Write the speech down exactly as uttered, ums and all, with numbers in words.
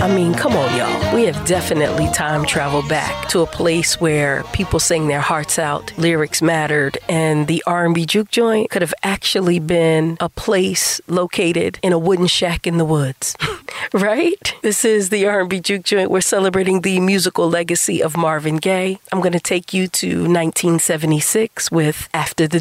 I mean, come on, y'all. We have definitely time traveled back to a place where people sang their hearts out, lyrics mattered, and the R and B juke joint could have actually been a place located in a wooden shack in the woods. Right? This is the R and B juke joint. We're celebrating the musical legacy of Marvin Gaye. I'm going to take you to nineteen seventy-six with After the